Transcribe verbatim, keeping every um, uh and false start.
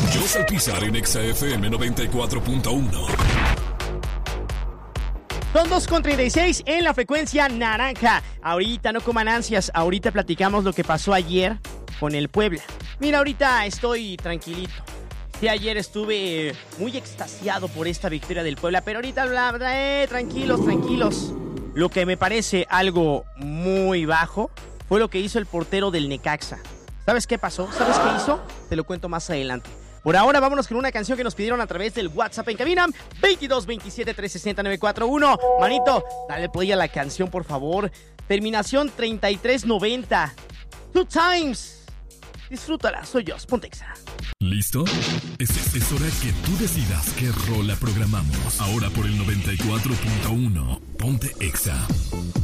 José Pizar en Exa F M noventa y cuatro punto uno. Son dos con treinta y seis en la frecuencia naranja. Ahorita no coman ansias, ahorita platicamos lo que pasó ayer con el Puebla. Mira, ahorita estoy tranquilito. Sí, ayer estuve muy extasiado por esta victoria del Puebla, pero ahorita, bla, bla, eh, tranquilos, tranquilos. Lo que me parece algo muy bajo fue lo que hizo el portero del Necaxa. ¿Sabes qué pasó? ¿Sabes qué hizo? Te lo cuento más adelante. Por ahora, vámonos con una canción que nos pidieron a través del WhatsApp en cabina, veintidós veintisiete trescientos sesenta nueve cuatro uno. Manito, dale play a la canción, por favor. Terminación treinta y tres noventa. Two Times. Disfrútala, soy yo, ponte Exa. ¿Listo? Es, es, es hora que tú decidas qué rola programamos. Ahora por el noventa y cuatro punto uno, ponte Exa.